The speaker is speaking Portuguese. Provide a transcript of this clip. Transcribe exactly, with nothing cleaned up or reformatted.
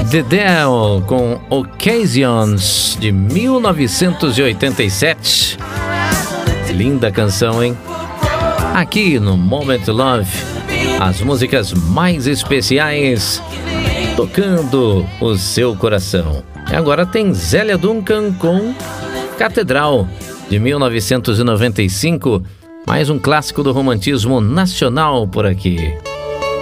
The Dell com Occasions, de mil novecentos e oitenta e sete. Linda canção, hein? Aqui no Moment Love, as músicas mais especiais tocando o seu coração. E agora tem Zélia Duncan com Catedral, de mil novecentos e noventa e cinco. Mais um clássico do romantismo nacional por aqui.